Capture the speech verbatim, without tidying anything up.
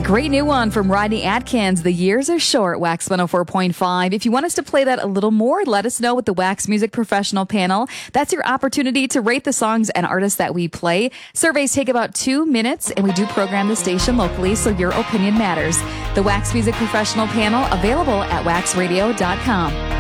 Great new one from Rodney Atkins. The Years Are Short, Wax one oh four point five. If you want us to play that a little more, let us know with the Wax Music Professional Panel. That's your opportunity to rate the songs and artists that we play. Surveys take about two minutes, and we do program the station locally, so your opinion matters. The Wax Music Professional Panel, available at wax radio dot com.